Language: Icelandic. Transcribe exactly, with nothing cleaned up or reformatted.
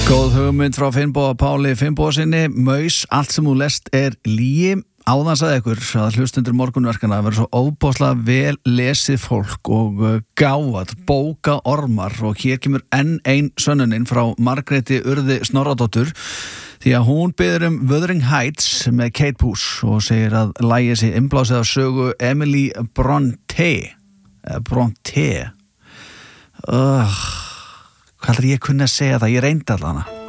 Góð hugmynd frá Finnboga Páli Finnbogasyni, Maus, allt sem þú lest er lygi. Áðan sagði ykkur að hlustundur morgunverkana verður svo óbóðslega vel lesið fólk og gáfað, bóka ormar, og hér kemur enn ein sönnunin frá Margréti Urði Snorradóttur, því að hún biður um Wuthering Heights með Kate Bush og segir að lagið sé innblásið af sögu Emily Bronte Bronte uh, hvað er ég kunni að segja það, ég reyndi allana